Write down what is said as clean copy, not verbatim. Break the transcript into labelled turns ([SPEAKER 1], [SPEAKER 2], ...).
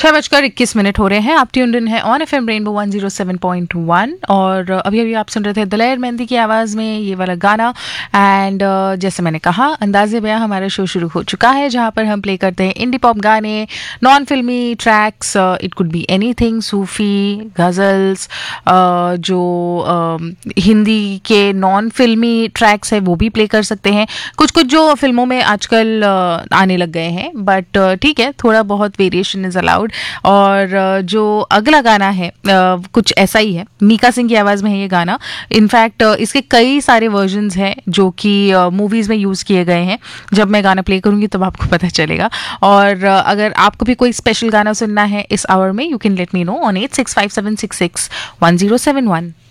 [SPEAKER 1] 6:21 हो रहे हैं। आप ट्यून्ड इन है ऑन एफएम रेनबो 107.1 और अभी अभी आप सुन रहे थे दलेर मेहंदी की आवाज़ में ये वाला गाना। एंड जैसे मैंने कहा, अंदाज़े बयां हमारा शो शुरू हो चुका है जहां पर हम प्ले करते हैं इंडी पॉप गाने, नॉन फिल्मी tracks, it could be anything, सूफ़ी, गज़ल्स, जो हिंदी के नॉन फिल्मी ट्रैक्स है वो भी प्ले कर सकते हैं। कुछ कुछ जो फिल्मों में आजकल आने लग गए हैं, बट ठीक है, थोड़ा बहुत वेरिएशन इज़ अलाउड। और जो अगला गाना है कुछ ऐसा ही है, मीका सिंह की आवाज़ में है ये गाना। इनफैक्ट इसके कई सारे वर्जन्स हैं जो कि मूवीज़ में यूज़ किए गए हैं। जब मैं गाना प्ले करूँगी तब आपको पता चलेगा। और अगर आपको भी कोई स्पेशल गाना सुनना है इस आवर में, you can let me know on 8657661071।